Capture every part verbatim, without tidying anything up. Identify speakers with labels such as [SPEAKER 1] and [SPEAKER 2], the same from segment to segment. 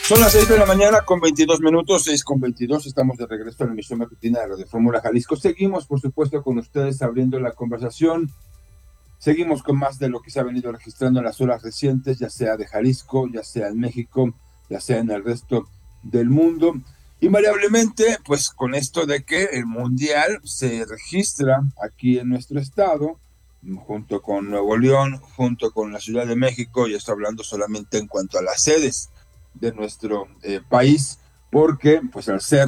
[SPEAKER 1] Son las seis de la mañana con veintidós minutos, seis con veintidós. Estamos de regreso en la emisión matutina de Radio Fórmula Jalisco. Seguimos, por supuesto, con ustedes abriendo la conversación. Seguimos con más de lo que se ha venido registrando en las horas recientes, ya sea de Jalisco, ya sea en México, ya sea en el resto del mundo. Invariablemente, pues con esto de que el Mundial se registra aquí en nuestro estado, junto con Nuevo León, junto con la Ciudad de México, y estoy hablando solamente en cuanto a las sedes de nuestro eh, país, porque pues al ser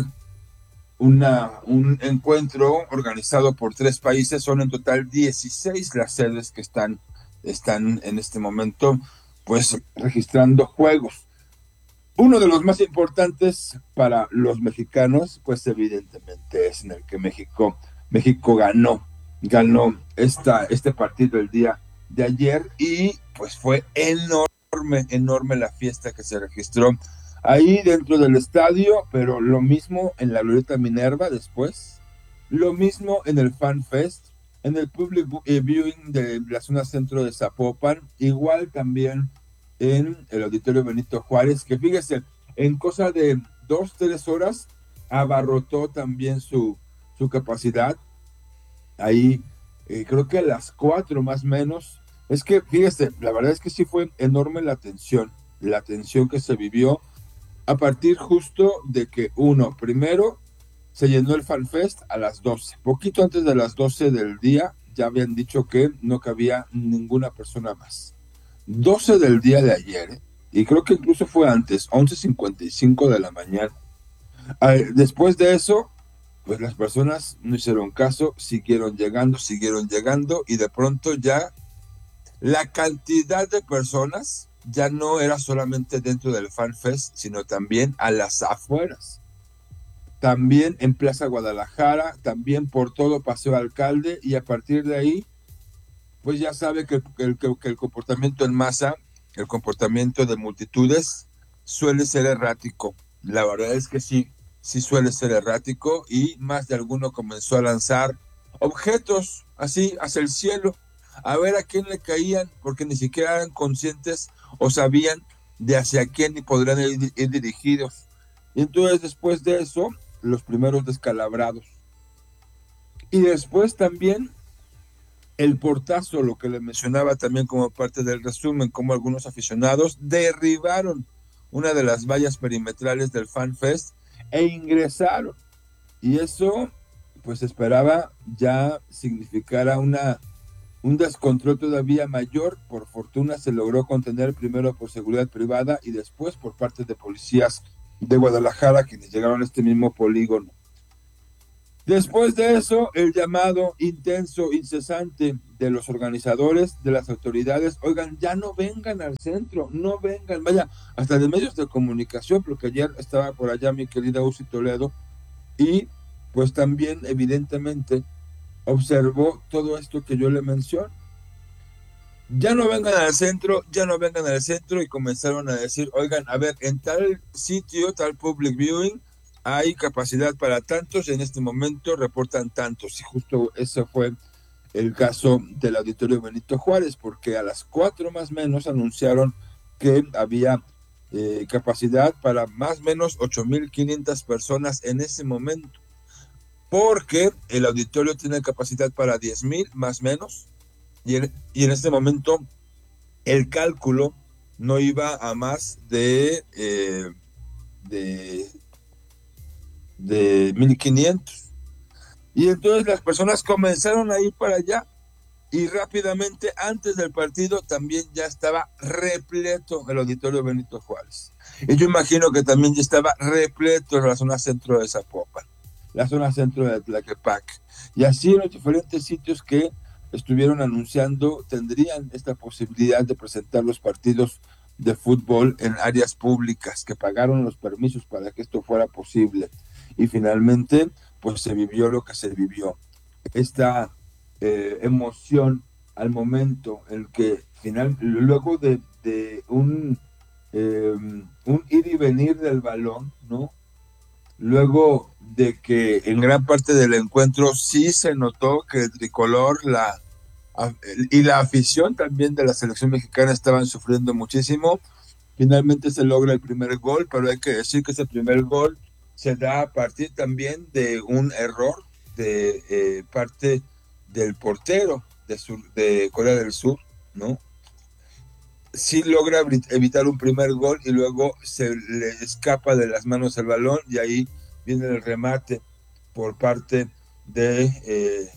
[SPEAKER 1] una, un encuentro organizado por tres países, son en total dieciséis las sedes que están, están en este momento pues registrando juegos. Uno de los más importantes para los mexicanos, pues evidentemente es en el que México, México ganó, ganó esta, este partido el día de ayer, y pues fue enorme enorme, enorme la fiesta que se registró ahí dentro del estadio, pero lo mismo en la Glorieta Minerva después, lo mismo en el Fan Fest, en el Public Viewing de la zona centro de Zapopan, igual también en el Auditorio Benito Juárez, que fíjese, en cosa de dos, tres horas abarrotó también su, su capacidad. Ahí eh, creo que a las cuatro más o menos. Es que, fíjese, la verdad es que sí fue enorme la tensión, la tensión que se vivió a partir justo de que, uno, primero se llenó el FanFest a las doce, poquito antes de las doce del día, ya habían dicho que no cabía ninguna persona más. doce del día de ayer, ¿eh? Y creo que incluso fue antes, once cincuenta y cinco de la mañana. Eh, después de eso, pues las personas no hicieron caso, siguieron llegando, siguieron llegando, y de pronto ya la cantidad de personas ya no era solamente dentro del FanFest, sino también a las afueras. También en Plaza Guadalajara, también por todo Paseo Alcalde, y a partir de ahí, pues ya sabe que el, que, que el comportamiento en masa, el comportamiento de multitudes, suele ser errático. La verdad es que sí, sí suele ser errático, y más de alguno comenzó a lanzar objetos así hacia el cielo, a ver a quién le caían, porque ni siquiera eran conscientes o sabían de hacia quién podrían ir, ir dirigidos. Y entonces después de eso, los primeros descalabrados. Y después también el portazo, lo que le mencionaba también como parte del resumen, como algunos aficionados derribaron una de las vallas perimetrales del FanFest e ingresaron. Y eso, pues esperaba ya significara una un descontrol todavía mayor. Por fortuna se logró contener primero por seguridad privada y después por parte de policías de Guadalajara, quienes llegaron a este mismo polígono. Después de eso, el llamado intenso, incesante de los organizadores, de las autoridades: oigan, ya no vengan al centro, no vengan, vaya, hasta de medios de comunicación, porque ayer estaba por allá mi querida Uzi Toledo, y pues también evidentemente observó todo esto que yo le menciono. Ya no vengan al centro, ya no vengan al centro, y comenzaron a decir: oigan, a ver, en tal sitio, tal public viewing, hay capacidad para tantos, en este momento reportan tantos. Y justo ese fue el caso del Auditorio Benito Juárez, porque a las cuatro más o menos anunciaron que había eh, capacidad para más o menos ocho mil quinientas personas en ese momento, porque el auditorio tiene capacidad para diez mil más o menos, y en, y en este momento el cálculo no iba a más de, eh, de, de mil quinientos. Y entonces las personas comenzaron a ir para allá, y rápidamente antes del partido también ya estaba repleto el Auditorio Benito Juárez. Y yo imagino que también ya estaba repleto en la zona centro de Zapopan, la zona centro de Tlaquepaque, y así en los diferentes sitios que estuvieron anunciando tendrían esta posibilidad de presentar los partidos de fútbol en áreas públicas, que pagaron los permisos para que esto fuera posible. Y finalmente, pues se vivió lo que se vivió. Esta eh, emoción al momento en que final, luego de, de un, eh, un ir y venir del balón, ¿no? Luego de que en gran parte del encuentro sí se notó que el tricolor la, y la afición también de la selección mexicana estaban sufriendo muchísimo, Finalmente se logra el primer gol, pero hay que decir que ese primer gol se da a partir también de un error de eh, parte del portero de, sur, de Corea del Sur, ¿no? Sí logra evitar un primer gol y luego se le escapa de las manos el balón y ahí viene el remate por parte de, eh,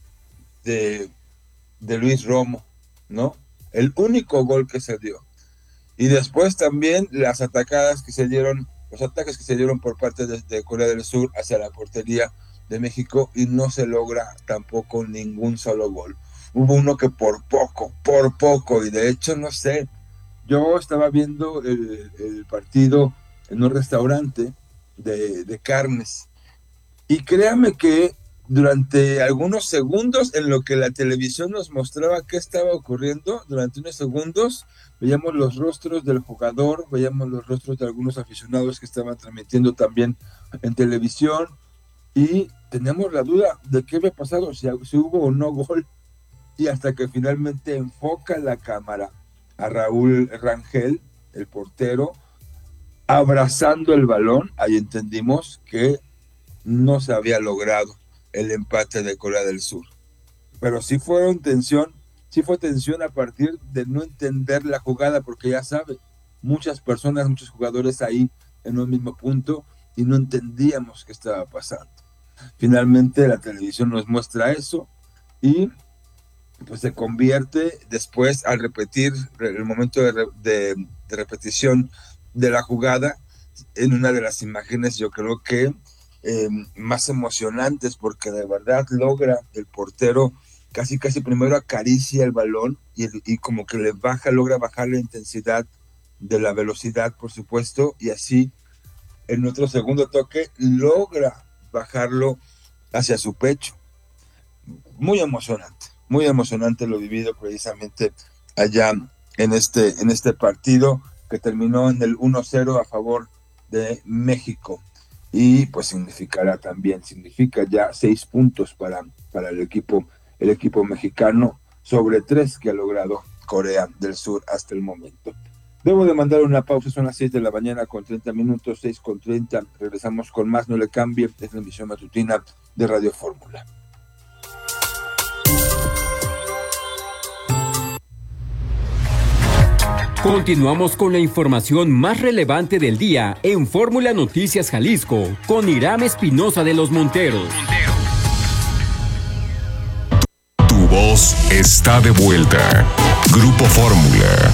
[SPEAKER 1] de, de Luis Romo, ¿no? El único gol que se dio. Y después también las atacadas que se dieron, los ataques que se dieron por parte de, de Corea del Sur hacia la portería de México y no se logra tampoco ningún solo gol. Hubo uno que por poco, por poco, y de hecho no sé, yo estaba viendo el, el partido en un restaurante de, de carnes y créame que durante algunos segundos, en lo que la televisión nos mostraba qué estaba ocurriendo, durante unos segundos veíamos los rostros del jugador, veíamos los rostros de algunos aficionados que estaban transmitiendo también en televisión y teníamos la duda de qué había pasado, si, si hubo o no gol, y hasta que finalmente enfoca la cámara a Raúl Rangel, el portero, abrazando el balón, ahí entendimos que no se había logrado el empate de Corea del Sur. Pero sí fueron tensión, sí fue tensión a partir de no entender la jugada, porque ya sabe, muchas personas, muchos jugadores ahí en un mismo punto y no entendíamos qué estaba pasando. Finalmente la televisión nos muestra eso y pues se convierte después al repetir el momento de, de, de repetición de la jugada en una de las imágenes, yo creo que eh, más emocionantes, porque de verdad logra el portero casi casi primero acaricia el balón y, y como que le baja, logra bajar la intensidad de la velocidad, por supuesto, y así en otro segundo toque logra bajarlo hacia su pecho. Muy emocionante. Muy emocionante lo vivido precisamente allá en este, en este partido que terminó en el uno cero a favor de México. Y pues significará también, significa ya seis puntos para, para el equipo, el equipo mexicano sobre tres que ha logrado Corea del Sur hasta el momento. Debo de mandar una pausa, son las seis de la mañana con treinta minutos, seis con treinta. Regresamos con más, no le cambie, es la emisión matutina de Radio Fórmula.
[SPEAKER 2] Continuamos con la información más relevante del día en Fórmula Noticias Jalisco con Hiram Espinosa de los Monteros.
[SPEAKER 3] Tu voz está de vuelta. Grupo Fórmula.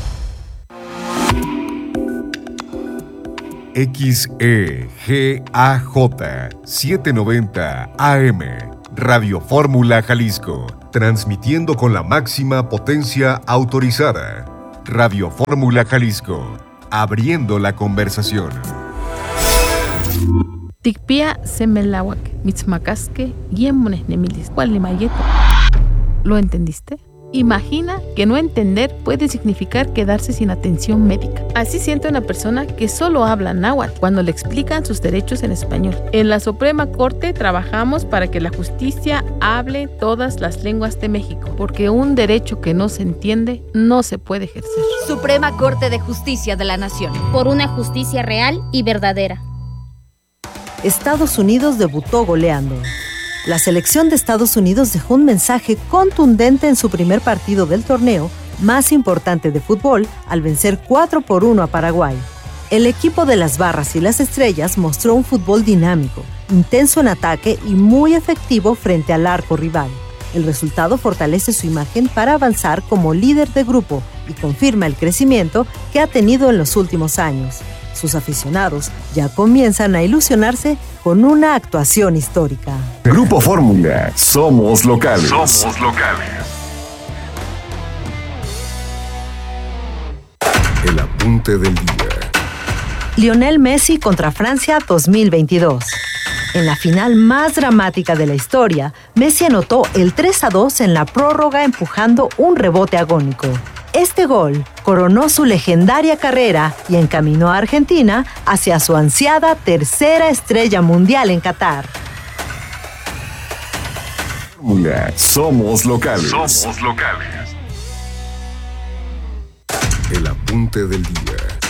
[SPEAKER 3] X E G A J setecientos noventa A M Radio Fórmula Jalisco, transmitiendo con la máxima potencia autorizada. Radio Fórmula Jalisco, abriendo la conversación.
[SPEAKER 4] Tikpia semelawak, mitzmacaske, yemones nemilis, cualimayeto. ¿Lo entendiste? Imagina que no entender puede significar quedarse sin atención médica. Así siente una persona que solo habla náhuatl cuando le explican sus derechos en español. En la Suprema Corte trabajamos para que la justicia hable todas las lenguas de México, porque un derecho que no se entiende no se puede ejercer.
[SPEAKER 5] Suprema Corte de Justicia de la Nación.
[SPEAKER 6] Por una justicia real y verdadera.
[SPEAKER 7] Estados Unidos debutó goleando. La selección de Estados Unidos dejó un mensaje contundente en su primer partido del torneo más importante de fútbol al vencer cuatro por uno a Paraguay. El equipo de las Barras y las Estrellas mostró un fútbol dinámico, intenso en ataque y muy efectivo frente al arco rival. El resultado fortalece su imagen para avanzar como líder de grupo y confirma el crecimiento que ha tenido en los últimos años. Sus aficionados ya comienzan a ilusionarse con una actuación histórica.
[SPEAKER 3] Grupo Fórmula, somos locales. Somos locales. El apunte del día.
[SPEAKER 7] Lionel Messi contra Francia dos mil veintidós. En la final más dramática de la historia, Messi anotó el tres a dos en la prórroga empujando un rebote agónico. Este gol coronó su legendaria carrera y encaminó a Argentina hacia su ansiada tercera estrella mundial en Qatar.
[SPEAKER 3] Fórmula, somos locales. Somos locales. El apunte del día.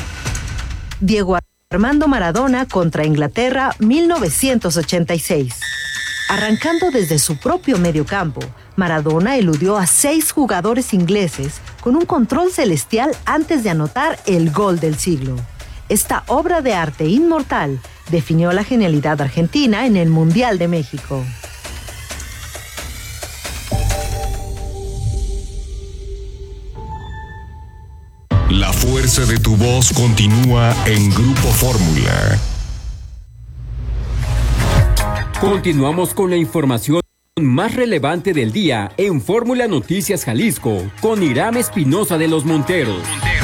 [SPEAKER 7] Diego Armando Maradona contra Inglaterra mil novecientos ochenta y seis. Arrancando desde su propio mediocampo, Maradona eludió a seis jugadores ingleses con un control celestial antes de anotar el gol del siglo. Esta obra de arte inmortal definió la genialidad argentina en el Mundial de México.
[SPEAKER 3] La fuerza de tu voz continúa en Grupo Fórmula.
[SPEAKER 2] Continuamos con la información más relevante del día en Fórmula Noticias Jalisco con Irán Espinosa de los Monteros.